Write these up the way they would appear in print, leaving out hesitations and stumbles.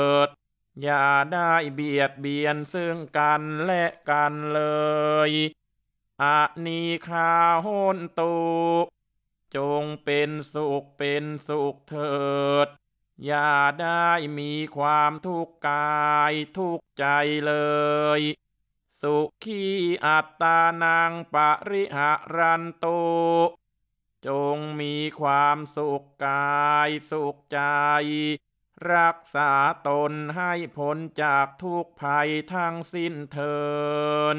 อย่าได้เบียดเบียนซึ่งกันและกันเลยอานีคาโหนตุจงเป็นสุขเป็นสุขเถิดอย่าได้มีความทุกข์กายทุกข์ใจเลยสุขีอัตตานังปริหารันตุจงมีความสุขกายสุขใจรักษาตนให้พ้นจากทุกภัยทั้งสิ้นเถิด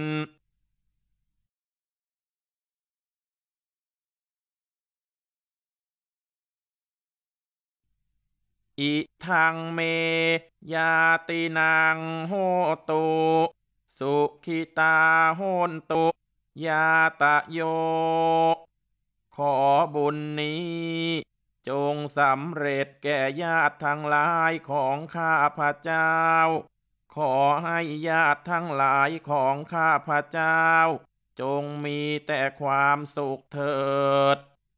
อิทังเมยาตินังโหตุสุขิตาโหนตุยาตะโยขอบุญนี้จงสำเร็จแก่ญาติทั้งหลายของข้าพเจ้าขอให้ญาติทั้งหลายของข้าพเจ้าจงมีแต่ความสุขเถิด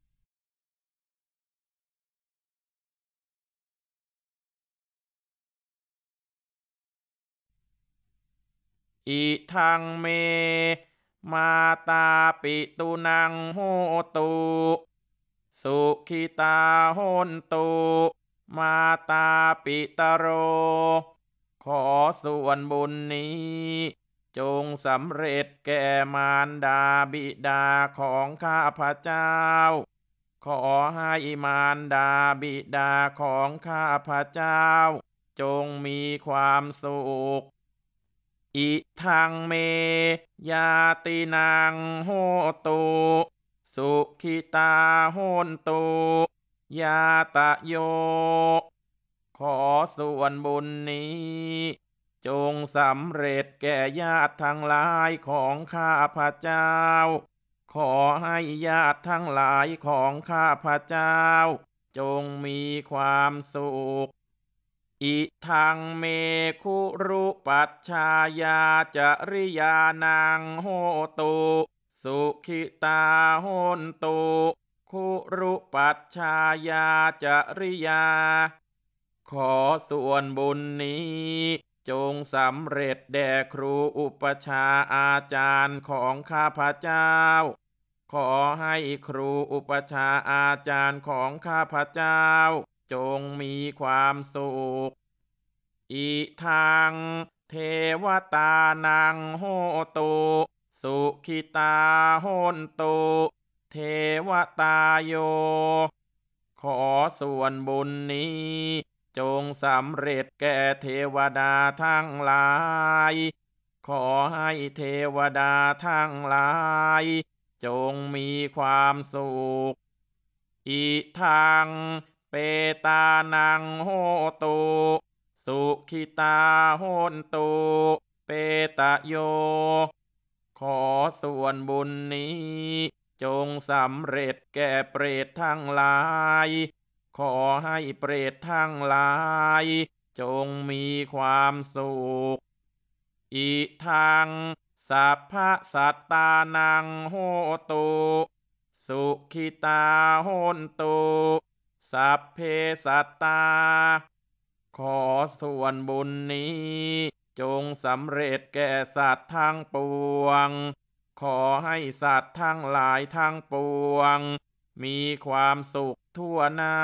อิทังเมมาตาปิตุนังโหตุสุขิตาโหนตุมาตาปิตโรขอส่วนบุญนี้จงสำเร็จแก่มารดาบิดาของข้าพเจ้าขอให้มารดาบิดาของข้าพเจ้าจงมีความสุข อิทังเมยาตินังโหตุสุขิตาโหนตุยาตะโยขอส่วนบุญนี้จงสำเร็จแก่ญาติทั้งหลายของข้าพเจ้าขอให้ญาติทั้งหลายของข้าพเจ้าจงมีความสุข อิทังเมคุรุปัชชายาจริยานังโหตุสุขิตาโหนตุคุรุปัชชายาจริยาขอส่วนบุญนี้จงสำเร็จแด่ครูอุปชฌาย์อาจารย์ของข้าพเจ้าขอให้ครูอุปชฌาย์อาจารย์ของข้าพเจ้าจงมีความสุข อิทังเทวตานังโหตุสุขิตาโหนตุเทวตาโยขอส่วนบุญนี้จงสำเร็จแก่เทวดาทั้งหลายขอให้เทวดาทั้งหลายจงมีความสุขอิทังเปตานังโหตุสุขิตาโหนตุเปตะโยขอส่วนบุญนี้จงสำเร็จแก่เปรตทั้งหลายขอให้เปรตทั้งหลายจงมีความสุขอิทังสัพพสัตตานังโหตุสุขิตาโหนตุสัพเพสัตตาขอส่วนบุญนี้จงสำเร็จแก่สัตว์ทั้งปวงขอให้สัตว์ทั้งหลายทั้งปวงมีความสุขทั่วหน้า